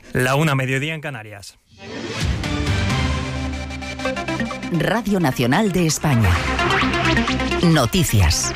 La 1, mediodía en Canarias. Radio Nacional de España. Noticias.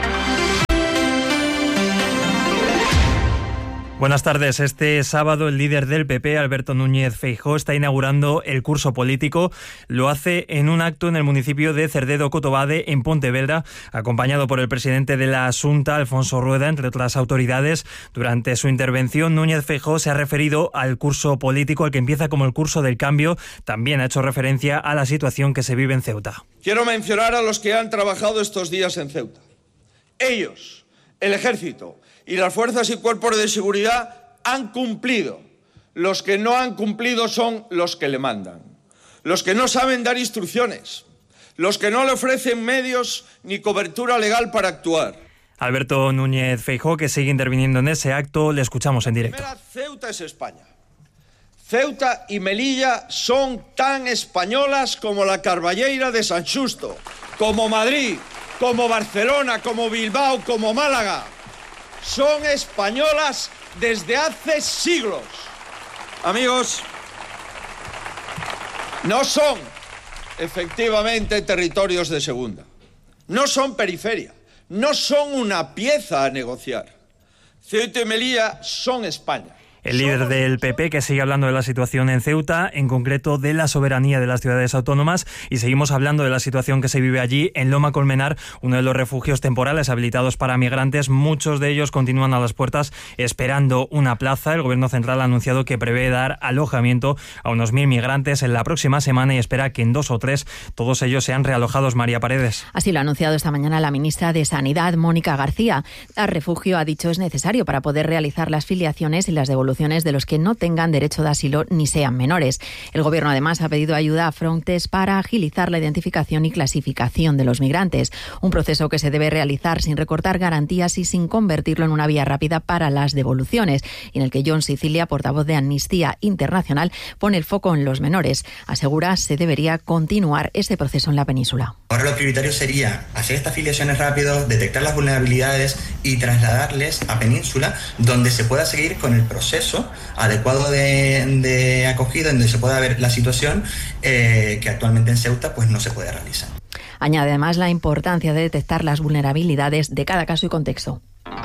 Buenas tardes. Este sábado el líder del PP, Alberto Núñez Feijóo, está inaugurando el curso político. Lo hace en un acto en el municipio de Cerdedo-Cotobade, en Pontevedra, acompañado por el presidente de la Xunta, Alfonso Rueda, entre otras autoridades. Durante su intervención, Núñez Feijóo se ha referido al curso político, al que empieza como el curso del cambio. También ha hecho referencia a la situación que se vive en Ceuta. Quiero mencionar a los que han trabajado estos días en Ceuta. Ellos, el Ejército y las fuerzas y cuerpos de seguridad han cumplido. Los que no han cumplido son los que le mandan, los que no saben dar instrucciones, los que no le ofrecen medios ni cobertura legal para actuar. Alberto Núñez Feijóo, que sigue interviniendo en ese acto, le escuchamos en directo. Ceuta es España. Ceuta y Melilla son tan españolas como la Carballeira de San Xusto, como Madrid, como Barcelona, como Bilbao, como Málaga. Son españolas desde hace siglos. Amigos, no son efectivamente territorios de segunda, no son periferia, no son una pieza a negociar. Ceuta y Melilla son España. El líder del PP, que sigue hablando de la situación en Ceuta, en concreto de la soberanía de las ciudades autónomas, y seguimos hablando de la situación que se vive allí en Loma Colmenar, uno de los refugios temporales habilitados para migrantes. Muchos de ellos continúan a las puertas esperando una plaza. El Gobierno central ha anunciado que prevé dar alojamiento a unos 1.000 migrantes en la próxima semana y espera que en 2 o 3 todos ellos sean realojados. María Paredes. Así lo ha anunciado esta mañana la ministra de Sanidad, Mónica García. El refugio, ha dicho, es necesario para poder realizar las filiaciones y las devoluciones de los que no tengan derecho de asilo ni sean menores. El Gobierno además ha pedido ayuda a Frontex para agilizar la identificación y clasificación de los migrantes, un proceso que se debe realizar sin recortar garantías y sin convertirlo en una vía rápida para las devoluciones, y en el que John Sicilia, portavoz de Amnistía Internacional, pone el foco en los menores. Asegura se debería continuar este proceso en la península. Ahora lo prioritario sería hacer estas filiaciones rápido, detectar las vulnerabilidades y trasladarles a Península, donde se pueda seguir con el proceso adecuado de acogida, donde se pueda ver la situación que actualmente en Ceuta pues no se puede realizar. Añade además la importancia de detectar las vulnerabilidades de cada caso y contexto.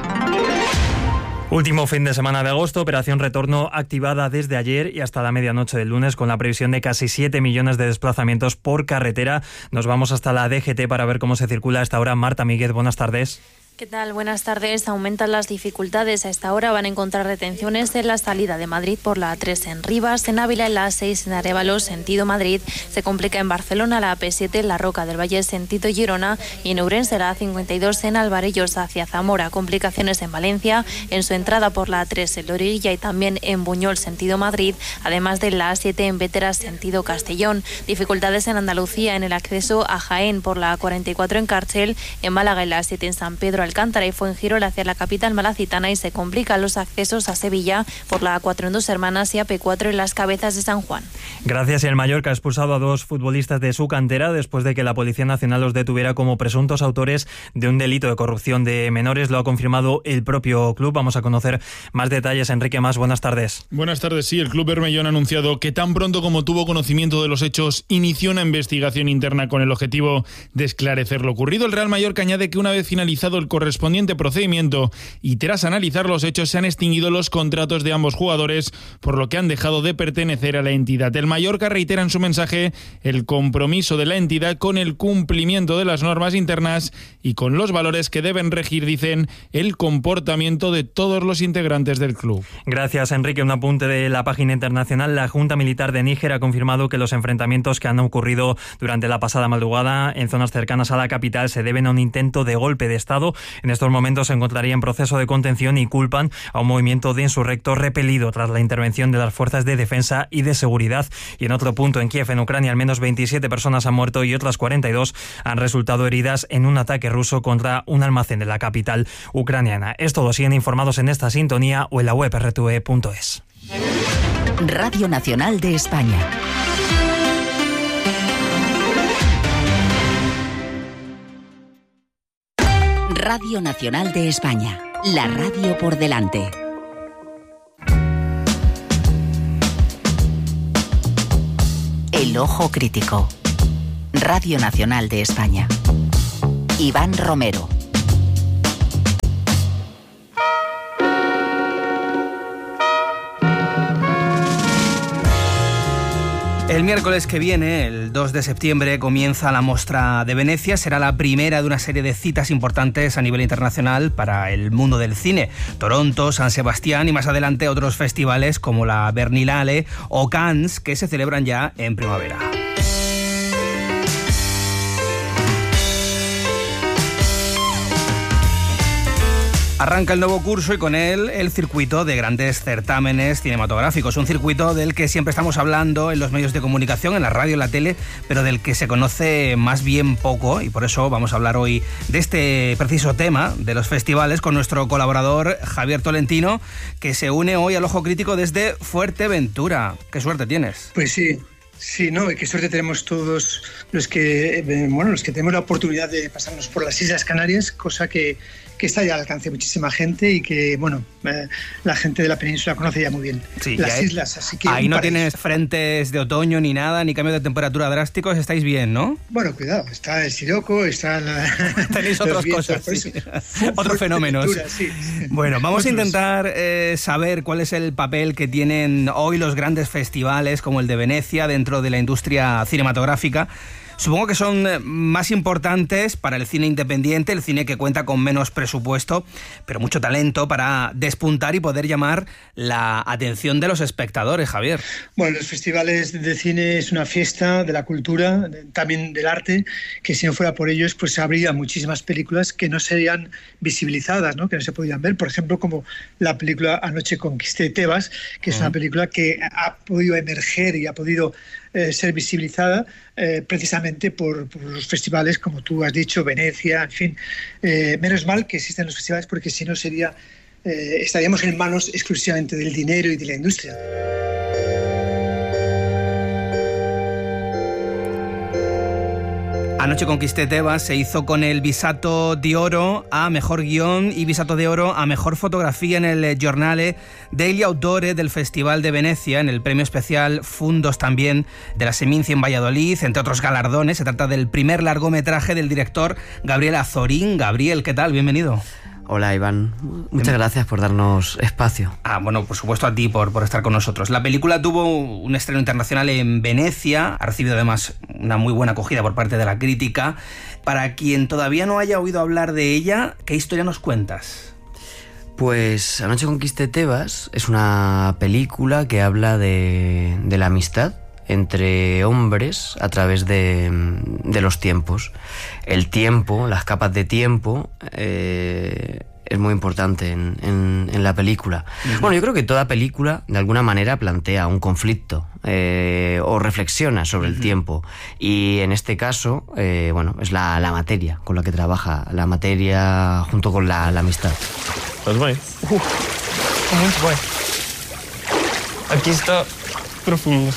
Último fin de semana de agosto, operación retorno activada desde ayer y hasta la medianoche del lunes, con la previsión de casi 7 millones de desplazamientos por carretera. Nos vamos hasta la DGT para ver cómo se circula a esta hora. Marta Míguez, buenas tardes. ¿Qué tal? Buenas tardes. Aumentan las dificultades. A esta hora van a encontrar retenciones en la salida de Madrid por la A3 en Rivas, en Ávila en la A6 en Arévalo, sentido Madrid. Se complica en Barcelona la AP7 en La Roca del Valle, sentido Girona, y en Ourense la A52 en Alvarellos hacia Zamora. Complicaciones en Valencia, en su entrada por la A3 en Lorilla y también en Buñol, sentido Madrid, además de la A7 en Véteras, sentido Castellón. Dificultades en Andalucía en el acceso a Jaén por la A44 en Cárcel, en Málaga en la A7 en San Pedro Alcántara y Fuengirola hacia la capital malacitana, y se complican los accesos a Sevilla por la A4 en Dos Hermanas y AP4 en Las Cabezas de San Juan. Gracias. Y el Mallorca ha expulsado a 2 futbolistas de su cantera después de que la Policía Nacional los detuviera como presuntos autores de un delito de corrupción de menores. Lo ha confirmado el propio club. Vamos a conocer más detalles. Enrique Mas, buenas tardes. Buenas tardes. Sí, el club bermellón ha anunciado que tan pronto como tuvo conocimiento de los hechos, inició una investigación interna con el objetivo de esclarecer lo ocurrido. El Real Mallorca añade que una vez finalizado el correspondiente procedimiento y tras analizar los hechos, se han extinguido los contratos de ambos jugadores, por lo que han dejado de pertenecer a la entidad. El Mallorca reitera en su mensaje el compromiso de la entidad con el cumplimiento de las normas internas y con los valores que deben regir, dicen, el comportamiento de todos los integrantes del club. Gracias, Enrique. Un apunte de la página internacional. La Junta Militar de Níger ha confirmado que los enfrentamientos que han ocurrido durante la pasada madrugada en zonas cercanas a la capital se deben a un intento de golpe de Estado. En estos momentos se encontraría en proceso de contención y culpan a un movimiento de insurrectos repelido tras la intervención de las fuerzas de defensa y de seguridad. Y en otro punto, en Kiev, en Ucrania, al menos 27 personas han muerto y otras 42 han resultado heridas en un ataque ruso contra un almacén de la capital ucraniana. Es todo. Siguen informados en esta sintonía o en la web rtve.es. Radio Nacional de España. Radio Nacional de España. La radio por delante. El Ojo Crítico. Radio Nacional de España. Iván Romero. El miércoles que viene, el 2 de septiembre, comienza la Mostra de Venecia. Será la primera de una serie de citas importantes a nivel internacional para el mundo del cine. Toronto, San Sebastián y más adelante otros festivales como la Berlinale o Cannes, que se celebran ya en primavera. Arranca el nuevo curso y con él el circuito de grandes certámenes cinematográficos. Un circuito del que siempre estamos hablando en los medios de comunicación, en la radio, en la tele, pero del que se conoce más bien poco, y por eso vamos a hablar hoy de este preciso tema de los festivales con nuestro colaborador Javier Tolentino, que se une hoy al Ojo Crítico desde Fuerteventura. ¡Qué suerte tienes! Pues sí. Sí, no, qué suerte tenemos todos los que tenemos la oportunidad de pasarnos por las Islas Canarias, cosa que está ya al alcance de muchísima gente y que, la gente de la península conoce ya muy bien las islas. Así que ahí no tienes frentes de otoño ni nada, ni cambio de temperatura drásticos, estáis bien, ¿no? Bueno, cuidado, está el siroco, está tenéis otras cosas, sí. Otros fenómenos. Sí. Bueno, vamos a intentar saber cuál es el papel que tienen hoy los grandes festivales como el de Venecia dentro de la industria cinematográfica. Supongo que son más importantes para el cine independiente, el cine que cuenta con menos presupuesto, pero mucho talento para despuntar y poder llamar la atención de los espectadores, Javier. Bueno, los festivales de cine es una fiesta de la cultura, también del arte, que si no fuera por ellos, pues habría muchísimas películas que no serían visibilizadas, ¿no? Que no se podían ver. Por ejemplo, como la película Anoche conquisté Tebas, que es una película que ha podido emerger y ha podido ser visibilizada precisamente por los festivales, como tú has dicho, Venecia, en fin. Menos mal que existen los festivales, porque si no estaríamos en manos exclusivamente del dinero y de la industria. Anoche conquisté Tebas se hizo con el Visato de Oro a Mejor Guión y Visato de Oro a Mejor Fotografía en el Giornale degli Autori del Festival de Venecia, en el premio especial Fundos también de la Seminci en Valladolid, entre otros galardones. Se trata del primer largometraje del director Gabriel Azorín. Gabriel, ¿qué tal? Bienvenido. Hola, Iván. Muchas gracias por darnos espacio. Bueno, por supuesto a ti por estar con nosotros. La película tuvo un estreno internacional en Venecia, ha recibido además una muy buena acogida por parte de la crítica. Para quien todavía no haya oído hablar de ella, ¿qué historia nos cuentas? Pues Anoche conquisté Tebas es una película que habla de la amistad entre hombres a través de los tiempos. El tiempo, las capas de tiempo, es muy importante en la película. Uh-huh. Bueno, yo creo que toda película de alguna manera plantea un conflicto o reflexiona sobre el tiempo, y en este caso es la materia con la que trabaja, la materia junto con la amistad. Pues voy. Muito bem. Aquí está profundo.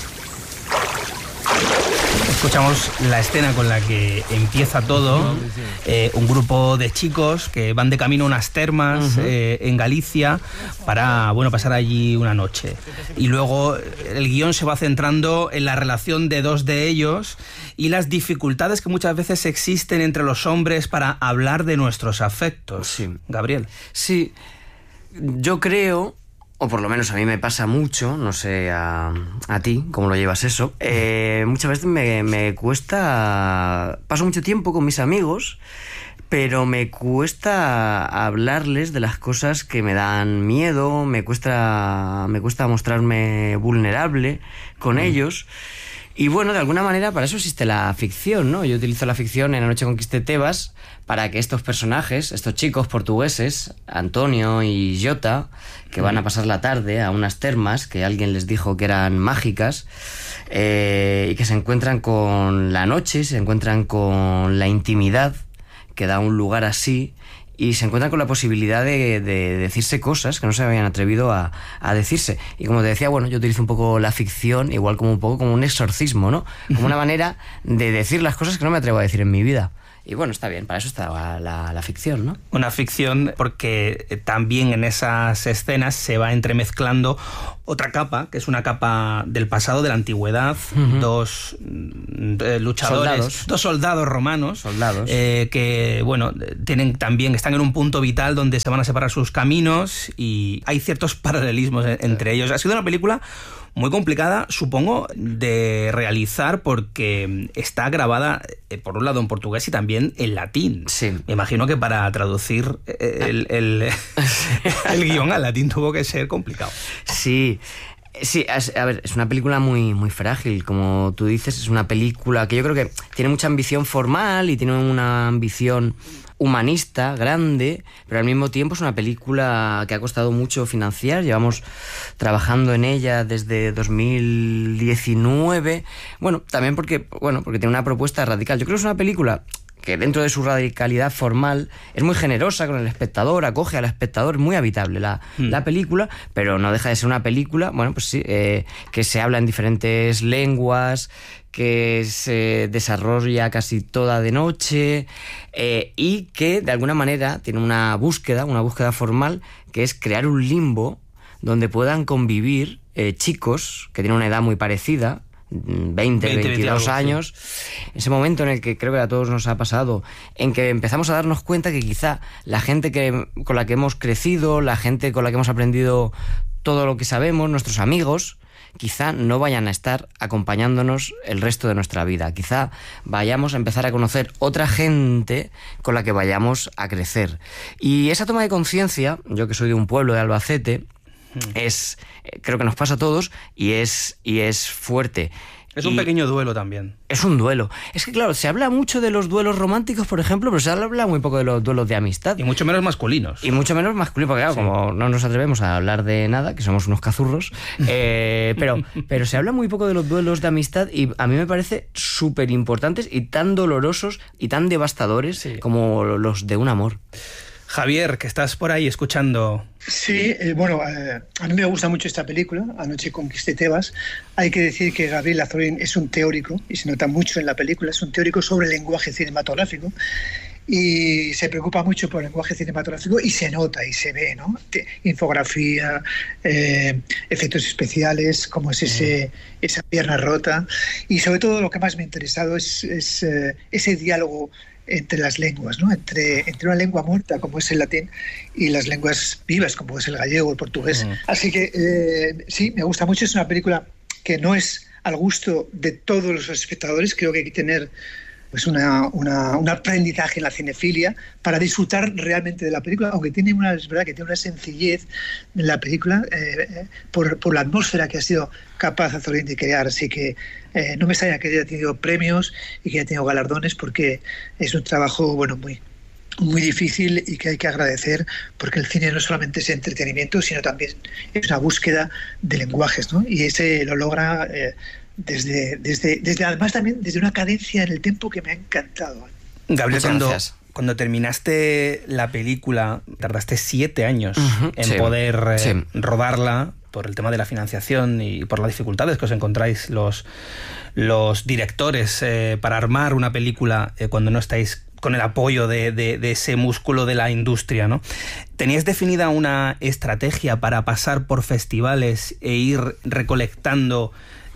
Escuchamos la escena con la que empieza todo. Un grupo de chicos que van de camino a unas termas en Galicia para pasar allí una noche. Y luego el guión se va centrando en la relación de dos de ellos y las dificultades que muchas veces existen entre los hombres para hablar de nuestros afectos. Sí. Gabriel. Sí, yo creo... O por lo menos a mí me pasa mucho, no sé a ti cómo lo llevas eso. Muchas veces me cuesta... Paso mucho tiempo con mis amigos, pero me cuesta hablarles de las cosas que me dan miedo, me cuesta mostrarme vulnerable con ellos. Y bueno, de alguna manera para eso existe la ficción, ¿no? Yo utilizo la ficción en Anoche conquisté Tebas para que estos personajes, estos chicos portugueses, Antonio y Jota, que van a pasar la tarde a unas termas que alguien les dijo que eran mágicas, y que se encuentran con la noche, se encuentran con la intimidad que da un lugar así, y se encuentran con la posibilidad de decirse cosas que no se habían atrevido a decirse. Y como te decía, yo utilizo un poco la ficción, igual como un poco como un exorcismo, ¿no? Como una manera de decir las cosas que no me atrevo a decir en mi vida. Y bueno, está bien, para eso está la ficción, ¿no? Una ficción porque también en esas escenas se va entremezclando otra capa, que es una capa del pasado, de la antigüedad, dos luchadores, dos soldados romanos, que bueno, están en un punto vital donde se van a separar sus caminos y hay ciertos paralelismos entre ellos. Ha sido una película muy complicada, supongo, de realizar porque está grabada, por un lado en portugués y también en latín. Sí. Me imagino que para traducir el guión al latín tuvo que ser complicado. Sí. Sí, a ver, es una película muy, muy frágil, como tú dices. Es una película que yo creo que tiene mucha ambición formal y tiene una ambición humanista, grande, pero al mismo tiempo es una película que ha costado mucho financiar. Llevamos trabajando en ella desde 2019. Bueno, también porque tiene una propuesta radical. Yo creo que es una película que dentro de su radicalidad formal es muy generosa con el espectador, acoge al espectador, es muy habitable la película, pero no deja de ser una película, bueno, pues sí, que se habla en diferentes lenguas, que se desarrolla casi toda de noche, y que de alguna manera tiene una búsqueda formal, que es crear un limbo donde puedan convivir chicos que tienen una edad muy parecida, 22 años, sí. Ese momento en el que creo que a todos nos ha pasado, en que empezamos a darnos cuenta que quizá la gente con la que hemos crecido, la gente con la que hemos aprendido todo lo que sabemos, nuestros amigos, quizá no vayan a estar acompañándonos el resto de nuestra vida. Quizá vayamos a empezar a conocer otra gente con la que vayamos a crecer. Y esa toma de conciencia, yo que soy de un pueblo de Albacete, creo que nos pasa a todos y es fuerte. Es un pequeño duelo también. Es un duelo. Es que claro, se habla mucho de los duelos románticos, por ejemplo, pero se habla muy poco de los duelos de amistad. Y mucho menos masculinos. Porque claro, como no nos atrevemos a hablar de nada, que somos unos cazurros, pero se habla muy poco de los duelos de amistad y a mí me parece súper importantes y tan dolorosos y tan devastadores como los de un amor. Javier, que estás por ahí escuchando. Sí, a mí me gusta mucho esta película, Anoche conquisté Tebas. Hay que decir que Gabriel Azorín es un teórico, y se nota mucho en la película, es un teórico sobre el lenguaje cinematográfico, y se preocupa mucho por el lenguaje cinematográfico y se nota y se ve, ¿no? Infografía, efectos especiales, como es esa pierna rota, y sobre todo lo que más me ha interesado es ese diálogo entre las lenguas, ¿no? Entre una lengua muerta como es el latín y las lenguas vivas como es el gallego o el portugués. Así que sí, me gusta mucho. Es una película que no es al gusto de todos los espectadores. Creo que hay que tener pues un aprendizaje en la cinefilia para disfrutar realmente de la película, aunque es verdad que tiene una sencillez en la película por la atmósfera que ha sido capaz Azorín de crear. Así que no me extraña que haya tenido premios y que haya tenido galardones, porque es un trabajo muy, muy difícil y que hay que agradecer, porque el cine no solamente es entretenimiento, sino también es una búsqueda de lenguajes, ¿no? Y ese lo logra desde además también desde una cadencia en el tempo que me ha encantado. Gabriel, cuando terminaste la película, tardaste 7 años en poder rodarla, por el tema de la financiación y por las dificultades que os encontráis los directores para armar una película cuando no estáis con el apoyo de ese músculo de la industria, ¿no? ¿Teníais definida una estrategia para pasar por festivales e ir recolectando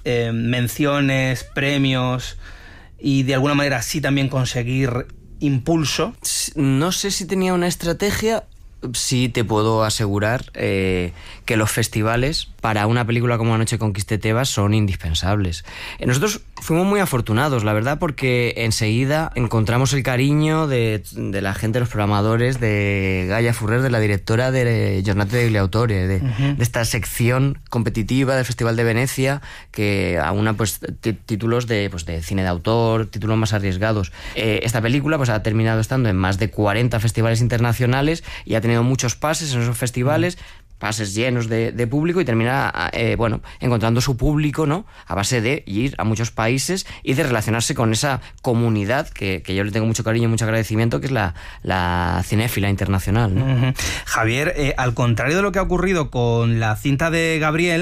menciones, premios y de alguna manera así también conseguir impulso? No sé si tenía una estrategia. Sí te puedo asegurar que los festivales para una película como Anoche conquisté Tebas son indispensables. Nosotros fuimos muy afortunados, la verdad, porque enseguida encontramos el cariño de la gente, de los programadores, de Gaia Furrer, de la directora de Giornate degli Autori, de esta sección competitiva del Festival de Venecia, que aúna pues títulos de cine de autor, títulos más arriesgados. Esta película pues ha terminado estando en más de 40 festivales internacionales y ha tenido muchos pases en esos festivales, pases llenos de público, y termina encontrando su público, ¿no? A base de ir a muchos países y de relacionarse con esa comunidad que yo le tengo mucho cariño y mucho agradecimiento, que es la cinéfila internacional, ¿no? Javier, al contrario de lo que ha ocurrido con la cinta de Gabriel,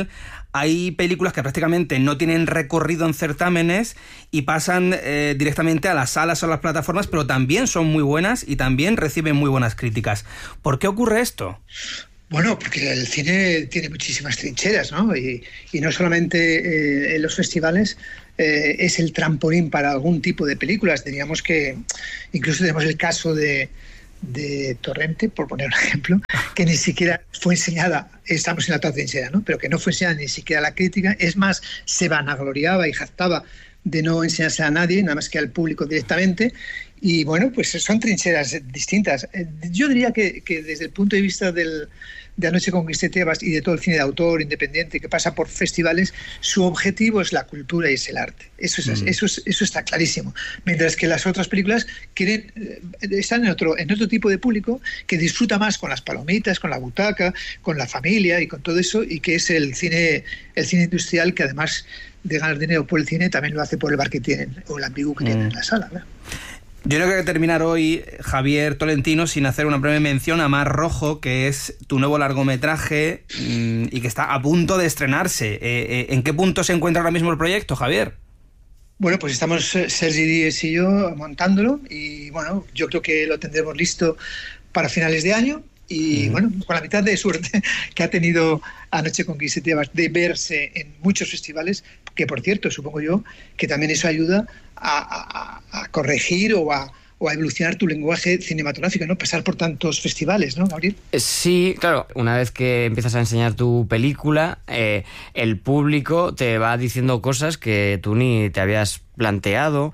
hay películas que prácticamente no tienen recorrido en certámenes y pasan directamente a las salas o a las plataformas, pero también son muy buenas y también reciben muy buenas críticas. ¿Por qué ocurre esto? Bueno, porque el cine tiene muchísimas trincheras, ¿no? Y no solamente en los festivales es el trampolín para algún tipo de películas. Diríamos que incluso tenemos el caso de Torrente, por poner un ejemplo, que ni siquiera fue enseñada, estamos en la otra trinchera, ¿no? Pero que no fue enseñada ni siquiera a la crítica. Es más, se vanagloriaba y jactaba de no enseñarse a nadie, nada más que al público directamente. Y bueno, pues son trincheras distintas. Yo diría que desde el punto de vista de Anoche conquisté Tebas y de todo el cine de autor independiente que pasa por festivales, su objetivo es la cultura y es el arte. Eso está clarísimo. Mientras que las otras películas están en otro tipo de público que disfruta más con las palomitas, con la butaca, con la familia y con todo eso, y que es el cine industrial, que además de ganar dinero por el cine también lo hace por el bar que tienen o el ambigu que tienen en la sala, ¿verdad? Yo no quiero terminar hoy, Javier Tolentino, sin hacer una breve mención a Mar Rojo, que es tu nuevo largometraje y que está a punto de estrenarse. ¿En qué punto se encuentra ahora mismo el proyecto, Javier? Bueno, pues estamos Sergi Díez y yo montándolo y bueno, yo creo que lo tendremos listo para finales de año. Y bueno, con la mitad de suerte que ha tenido Anoche conquisté Tebas de verse en muchos festivales, que por cierto, supongo yo, que también eso ayuda a corregir o a evolucionar tu lenguaje cinematográfico, ¿no? Pasar por tantos festivales, ¿no, Gabriel? Sí, claro. Una vez que empiezas a enseñar tu película, el público te va diciendo cosas que tú ni te habías planteado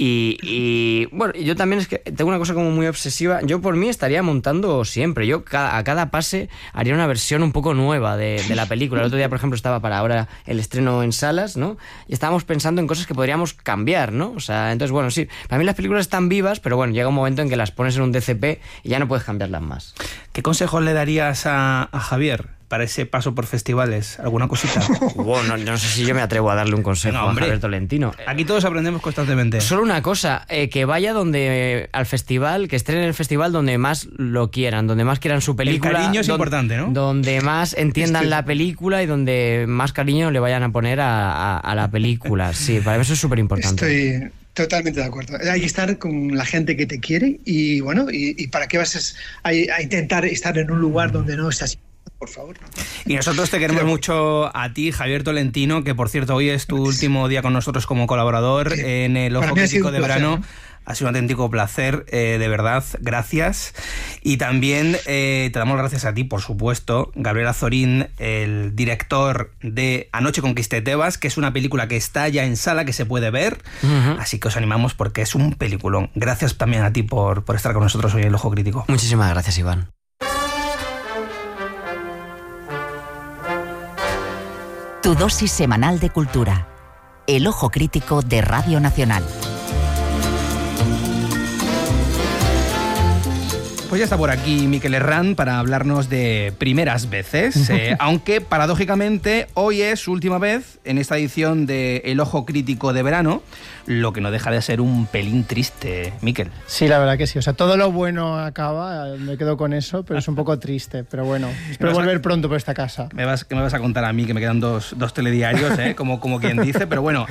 y bueno, yo también es que tengo una cosa como muy obsesiva. Yo por mí estaría montando siempre. Yo a cada pase haría una versión un poco nueva de la película. El otro día, por ejemplo, estaba para ahora el estreno en salas, ¿no? Y estábamos pensando en cosas que podríamos cambiar, ¿no? O sea, entonces, bueno, sí, para mí las películas están vivas, pero bueno, llega un momento en que las pones en un DCP y ya no puedes cambiarlas más. ¿Qué consejos le darías a Javier para ese paso por festivales? ¿Alguna cosita? Bueno, no sé si yo me atrevo a darle un consejo a Javier Tolentino. Aquí todos aprendemos constantemente. Solo una cosa, que vaya al festival, que estrene en el festival donde más lo quieran, donde más quieran su película. El cariño es importante, ¿no? Donde más entiendan la película y donde más cariño le vayan a poner a la película. Sí, para mí eso es súper importante. Estoy totalmente de acuerdo. Hay que estar con la gente que te quiere y bueno, y ¿para qué vas a intentar estar en un lugar donde no estás? Por favor. Y nosotros te queremos mucho a ti, Javier Tolentino, que por cierto hoy es tu último día con nosotros como colaborador en el Ojo Crítico de Verano. Ha sido un auténtico placer, de verdad, gracias. Y también te damos gracias a ti, por supuesto, Gabriel Azorín, el director de Anoche conquisté Tebas, que es una película que está ya en sala, que se puede ver. Así que os animamos porque es un peliculón. Gracias también a ti por estar con nosotros hoy en el Ojo Crítico. Muchísimas gracias, Iván. Tu dosis semanal de cultura. El Ojo Crítico de Radio Nacional. Pues ya está por aquí Miquel Herrán para hablarnos de primeras veces, aunque paradójicamente hoy es su última vez en esta edición de El Ojo Crítico de Verano, lo que no deja de ser un pelín triste, Miquel. Sí, la verdad que sí, o sea, todo lo bueno acaba, me quedo con eso, pero es un poco triste, pero bueno, espero volver pronto por esta casa. ¿Qué me vas a contar a mí? Que me quedan dos telediarios, como quien dice, pero bueno,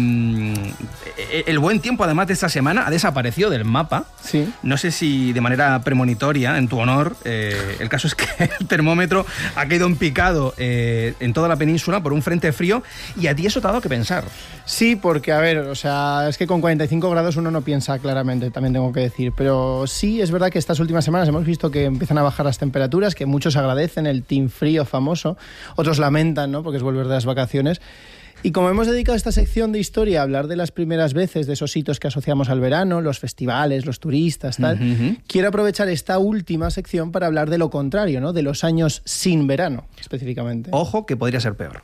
el buen tiempo además de esta semana ha desaparecido del mapa. Sí. No sé si de manera premonitoria, en tu honor, el caso es que el termómetro ha quedado en picado en toda la península por un frente frío y a ti eso te ha dado que pensar. Sí, porque a ver, o sea, es que con 45 grados uno no piensa claramente, también tengo que decir, pero sí es verdad que estas últimas semanas hemos visto que empiezan a bajar las temperaturas, que muchos agradecen el team frío famoso, otros lamentan, ¿no?, porque es volver de las vacaciones. Y como hemos dedicado esta sección de historia a hablar de las primeras veces, de esos hitos que asociamos al verano, los festivales, los turistas, tal, quiero aprovechar esta última sección para hablar de lo contrario, ¿no?, de los años sin verano, específicamente. Ojo, que podría ser peor.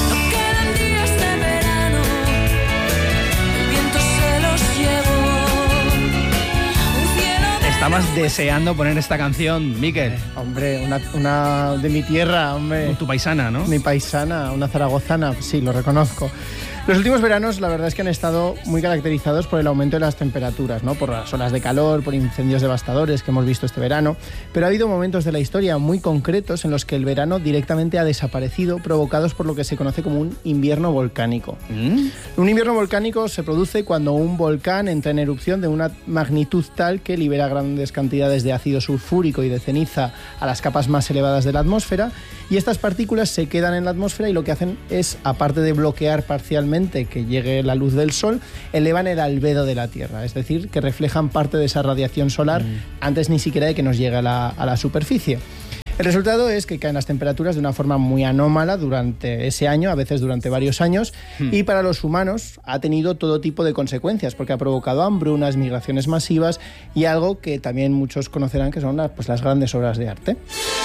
Estabas deseando poner esta canción, Miquel. Hombre, una de mi tierra, hombre. Tu paisana, ¿no? Mi paisana, una zaragozana, sí, lo reconozco. Los últimos veranos, la verdad es que han estado muy caracterizados por el aumento de las temperaturas, ¿no? Por las olas de calor, por incendios devastadores que hemos visto este verano, pero ha habido momentos de la historia muy concretos en los que el verano directamente ha desaparecido, provocados por lo que se conoce como un invierno volcánico. Un invierno volcánico se produce cuando un volcán entra en erupción de una magnitud tal que libera grandes cantidades de ácido sulfúrico y de ceniza a las capas más elevadas de la atmósfera, y estas partículas se quedan en la atmósfera y lo que hacen es, aparte de bloquear parcialmente que llegue la luz del sol, elevan el albedo de la Tierra, es decir, que reflejan parte de esa radiación solar antes ni siquiera de que nos llegue a la superficie. El resultado es que caen las temperaturas de una forma muy anómala durante ese año, a veces durante varios años, y para los humanos ha tenido todo tipo de consecuencias, porque ha provocado hambrunas, migraciones masivas y algo que también muchos conocerán, que son las grandes obras de arte.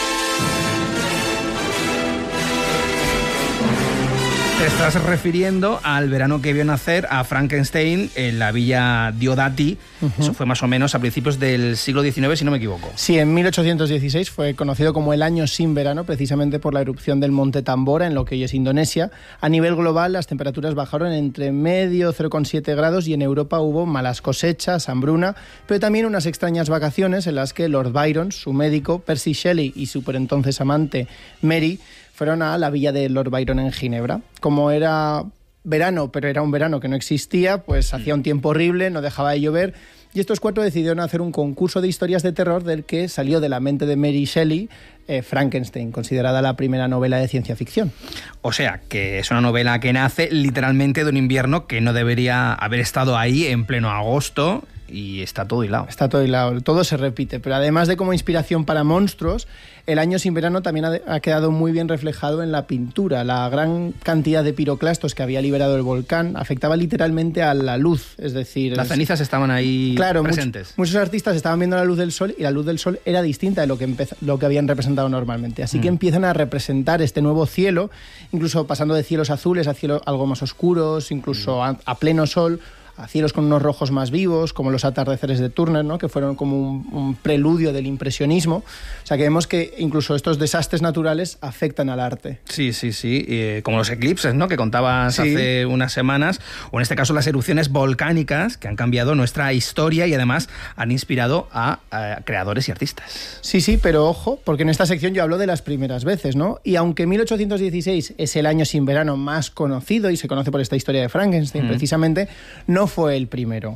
Te estás refiriendo al verano que vio nacer a Frankenstein en la villa Diodati. Eso fue más o menos a principios del siglo XIX, si no me equivoco. Sí, en 1816 fue conocido como el año sin verano, precisamente por la erupción del monte Tambora en lo que hoy es Indonesia. A nivel global, las temperaturas bajaron entre medio 0,7 grados y en Europa hubo malas cosechas, hambruna, pero también unas extrañas vacaciones en las que Lord Byron, su médico, Percy Shelley y su por entonces amante Mary fueron a la villa de Lord Byron en Ginebra. Como era verano, pero era un verano que no existía, pues hacía un tiempo horrible, no dejaba de llover, y estos cuatro decidieron hacer un concurso de historias de terror del que salió de la mente de Mary Shelley Frankenstein, considerada la primera novela de ciencia ficción. O sea, que es una novela que nace literalmente de un invierno que no debería haber estado ahí en pleno agosto, y está todo hilado. Está todo hilado, todo se repite, pero además de como inspiración para monstruos, el año sin verano también ha quedado muy bien reflejado en la pintura. La gran cantidad de piroclastos que había liberado el volcán afectaba literalmente a la luz, es decir... Las cenizas estaban ahí presentes. Muchos artistas estaban viendo la luz del sol y la luz del sol era distinta de lo que habían representado normalmente. Así que empiezan a representar este nuevo cielo, incluso pasando de cielos azules a cielos algo más oscuros, incluso a pleno sol, a cielos con unos rojos más vivos, como los atardeceres de Turner, ¿no? Que fueron como un preludio del impresionismo. O sea, que vemos que incluso estos desastres naturales afectan al arte. Sí. Como los eclipses, ¿no? Que contabas hace unas semanas, o en este caso las erupciones volcánicas, que han cambiado nuestra historia y además han inspirado a creadores y artistas. Sí, pero ojo, porque en esta sección yo hablo de las primeras veces, ¿no? Y aunque 1816 es el año sin verano más conocido y se conoce por esta historia de Frankenstein, precisamente, no fue el primero.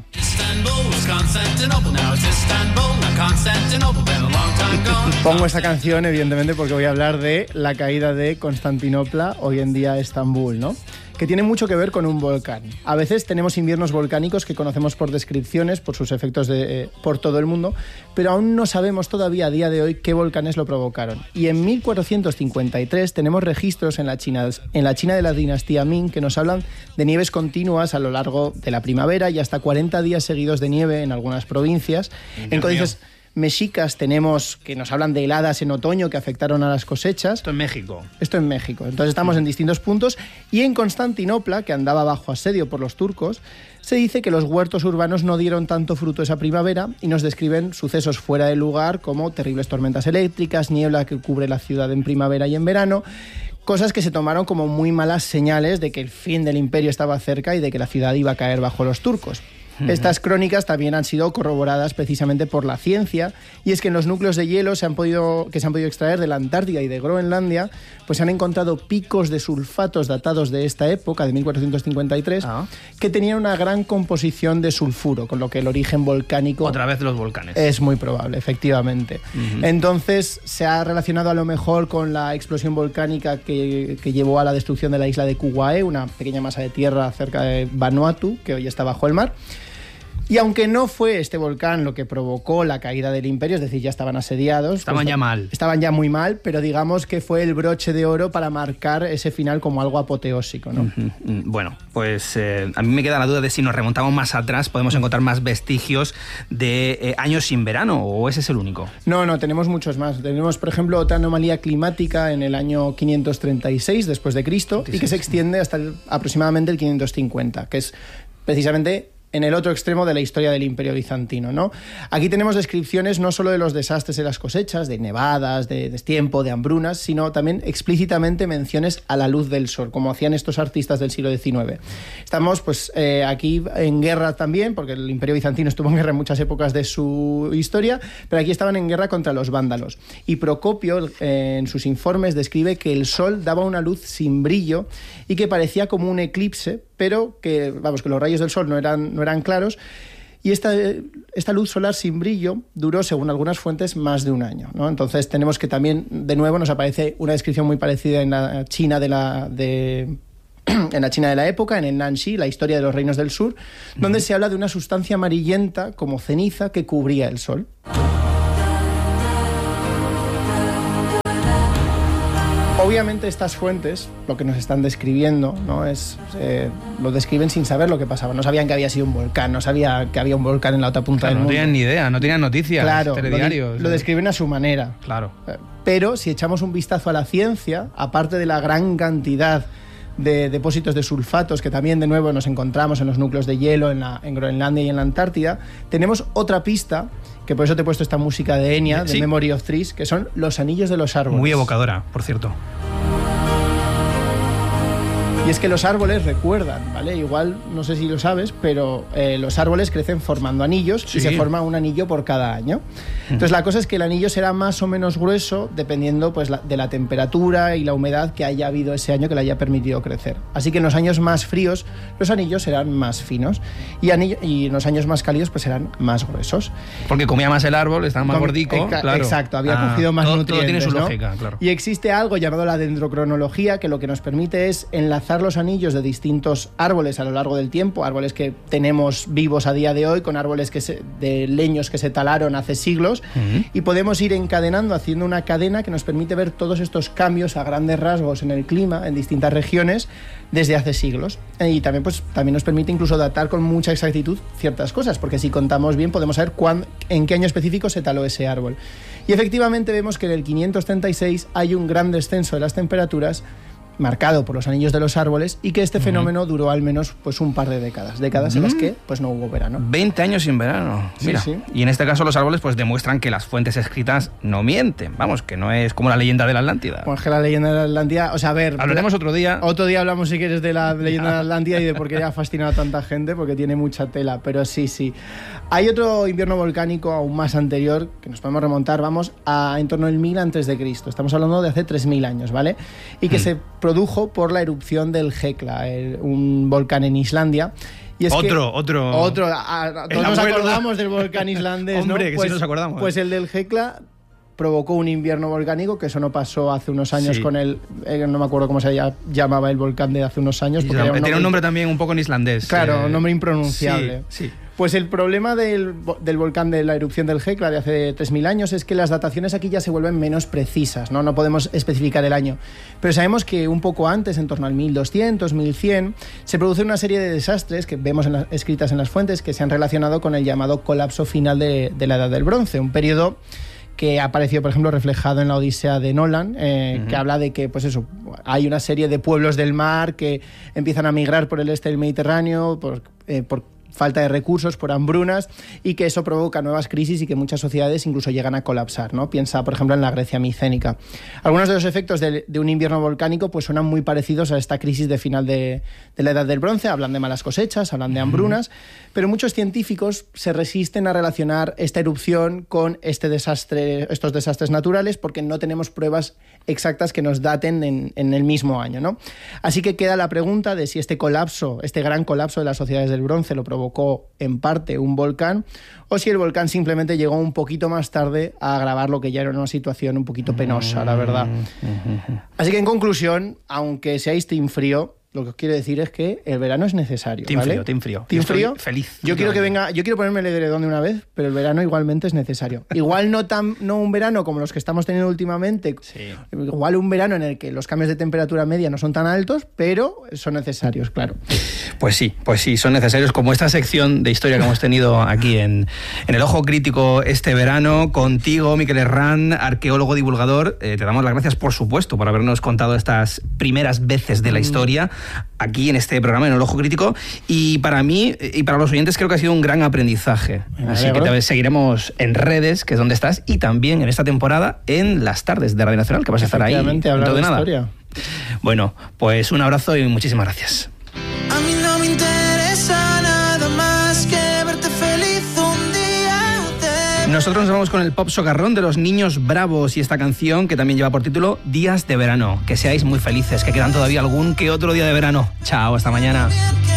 Pongo esta canción, evidentemente, porque voy a hablar de la caída de Constantinopla, hoy en día Estambul, ¿no? Que tiene mucho que ver con un volcán. A veces tenemos inviernos volcánicos que conocemos por descripciones, por sus efectos por todo el mundo, pero aún no sabemos todavía a día de hoy qué volcanes lo provocaron. Y en 1453 tenemos registros en la China de la dinastía Ming que nos hablan de nieves continuas a lo largo de la primavera y hasta 40 días seguidos de nieve en algunas provincias. En códices mexicas tenemos que nos hablan de heladas en otoño que afectaron a las cosechas. Esto en México. Entonces estamos en distintos puntos. Y en Constantinopla, que andaba bajo asedio por los turcos, se dice que los huertos urbanos no dieron tanto fruto esa primavera y nos describen sucesos fuera de lugar como terribles tormentas eléctricas, niebla que cubre la ciudad en primavera y en verano. Cosas que se tomaron como muy malas señales de que el fin del imperio estaba cerca y de que la ciudad iba a caer bajo los turcos. Estas crónicas también han sido corroboradas precisamente por la ciencia, y es que en los núcleos de hielo que se han podido extraer de la Antártida y de Groenlandia, pues se han encontrado picos de sulfatos datados de esta época, de 1453, que tenían una gran composición de sulfuro, con lo que el origen volcánico... Otra vez de los volcanes. Es muy probable, efectivamente. Entonces se ha relacionado a lo mejor con la explosión volcánica que llevó a la destrucción de la isla de Kuwae, una pequeña masa de tierra cerca de Vanuatu, que hoy está bajo el mar. Y aunque no fue este volcán lo que provocó la caída del imperio, es decir, ya estaban asediados. Estaban ya muy mal, pero digamos que fue el broche de oro para marcar ese final como algo apoteósico, ¿no? Bueno, pues a mí me queda la duda de si nos remontamos más atrás, podemos encontrar más vestigios de años sin verano, ¿o ese es el único? No, tenemos muchos más. Tenemos, por ejemplo, otra anomalía climática en el año 536 después de Cristo y que se extiende hasta aproximadamente el 550, que es precisamente en el otro extremo de la historia del Imperio Bizantino, ¿no? Aquí tenemos descripciones no solo de los desastres en las cosechas, de nevadas, de destiempo, de hambrunas, sino también explícitamente menciones a la luz del sol, como hacían estos artistas del siglo XIX. Estamos pues aquí en guerra también, porque el Imperio Bizantino estuvo en guerra en muchas épocas de su historia, pero aquí estaban en guerra contra los vándalos. Y Procopio, en sus informes, describe que el sol daba una luz sin brillo y que parecía como un eclipse, pero que, vamos, que los rayos del sol no eran claros, y esta luz solar sin brillo duró, según algunas fuentes, más de un año, ¿no? Entonces tenemos que también, de nuevo, nos aparece una descripción muy parecida en la China en la China de la época, en el Nanxi, la historia de los reinos del sur, donde se habla de una sustancia amarillenta como ceniza que cubría el sol. Obviamente estas fuentes, lo que nos están describiendo, ¿no? Lo describen sin saber lo que pasaba. No sabían que había sido un volcán, no sabía que había un volcán en la otra punta del mundo. No tenían ni idea, no tenían noticias, claro, telediarios. Lo describen a su manera. Claro. Pero si echamos un vistazo a la ciencia, aparte de la gran cantidad de depósitos de sulfatos que también de nuevo nos encontramos en los núcleos de hielo en Groenlandia y en la Antártida, tenemos otra pista, que por eso te he puesto esta música de Enya, de Memory of Trees, que son los anillos de los árboles. Muy evocadora, por cierto. Y es que los árboles recuerdan, ¿vale? Igual, no sé si lo sabes, pero los árboles crecen formando anillos y se forma un anillo por cada año. Entonces la cosa es que el anillo será más o menos grueso dependiendo pues, de la temperatura y la humedad que haya habido ese año que le haya permitido crecer. Así que en los años más fríos los anillos serán más finos y en los años más cálidos pues serán más gruesos. Porque comía más el árbol, estaba más gordico. Claro. Exacto, había cogido más nutrientes. Todo tiene su ¿no? lógica, claro. Y existe algo llamado la dendrocronología, que lo que nos permite es enlazar los anillos de distintos árboles a lo largo del tiempo, árboles que tenemos vivos a día de hoy, con árboles de leños que se talaron hace siglos, y podemos ir encadenando, haciendo una cadena que nos permite ver todos estos cambios a grandes rasgos en el clima en distintas regiones desde hace siglos. Y también nos permite incluso datar con mucha exactitud ciertas cosas, porque si contamos bien podemos saber en qué año específico se taló ese árbol. Y efectivamente vemos que en el 536 hay un gran descenso de las temperaturas marcado por los anillos de los árboles, y que este fenómeno duró al menos pues un par de décadas en las que pues no hubo verano. 20 años sin verano. Mira. Sí. Y en este caso los árboles pues demuestran que las fuentes escritas no mienten. Vamos, que no es como la leyenda de la Atlántida. Pues que la leyenda de la Atlántida, o sea, a ver, hablaremos otro día. Otro día hablamos, si quieres, de la leyenda de la Atlántida y de por qué ha fascinado a tanta gente, porque tiene mucha tela, pero sí. Hay otro invierno volcánico aún más anterior, que nos podemos remontar, en torno al 1000 a.C. Estamos hablando de hace 3000 años, ¿vale? Y que se produjo por la erupción del Hekla, un volcán en Islandia. Y es otro. Todos nos acordamos del volcán islandés, Hombre, ¿no? Pues, que sí nos acordamos. Pues el del Hekla provocó un invierno volcánico, que eso no pasó hace unos años con no me acuerdo cómo se llamaba el volcán de hace unos años. Tiene un nombre también un poco en islandés. Claro, un nombre impronunciable. Sí. Pues el problema del volcán, de la erupción del Hekla de hace 3000 años, es que las dataciones aquí ya se vuelven menos precisas, ¿no? No podemos especificar el año. Pero sabemos que un poco antes, en torno al 1200, 1100, se produce una serie de desastres que vemos escritas en las fuentes, que se han relacionado con el llamado colapso final de la Edad del Bronce, un periodo que ha aparecido, por ejemplo, reflejado en la Odisea de Nolan, que habla de que, pues eso, hay una serie de pueblos del mar que empiezan a migrar por el este del Mediterráneo, por falta de recursos, por hambrunas, y que eso provoca nuevas crisis y que muchas sociedades incluso llegan a colapsar, ¿no? Piensa, por ejemplo, en la Grecia micénica. Algunos de los efectos de un invierno volcánico pues suenan muy parecidos a esta crisis de final de la Edad del Bronce. Hablan de malas cosechas, hablan de hambrunas, pero muchos científicos se resisten a relacionar esta erupción con estos desastres naturales, porque no tenemos pruebas exactas que nos daten en el mismo año, ¿no? Así que queda la pregunta de si este gran colapso de las sociedades del bronce lo provocó en parte un volcán, o si el volcán simplemente llegó un poquito más tarde a agravar lo que ya era una situación un poquito penosa, la verdad. Así que, en conclusión, aunque seáis team frío, lo que os quiero decir es que el verano es necesario. Team ¿vale? frío. Team frío. Feliz. Yo quiero ponerme el edredón de una vez, pero el verano igualmente es necesario. Igual no un verano como los que estamos teniendo últimamente, igual un verano en el que los cambios de temperatura media no son tan altos, pero son necesarios, claro. Pues sí, son necesarios, como esta sección de historia que hemos tenido aquí en El Ojo Crítico este verano, contigo, Miquel Herrán, arqueólogo divulgador. Te damos las gracias, por supuesto, por habernos contado estas primeras veces de la historia. aquí en este programa, en El Ojo Crítico, y para mí y para los oyentes creo que ha sido un gran aprendizaje. Así que te seguiremos en redes, que es donde estás, y también en esta temporada en las tardes de Radio Nacional, que vas a estar ahí dentro de nada. Historia. Bueno, pues un abrazo y muchísimas gracias. A mí no me interesa nada más que verte feliz un día. Nosotros nos vamos con el pop socarrón de los Niños Bravos y esta canción que también lleva por título Días de Verano. Que seáis muy felices, que quedan todavía algún que otro día de verano. Chao, hasta mañana.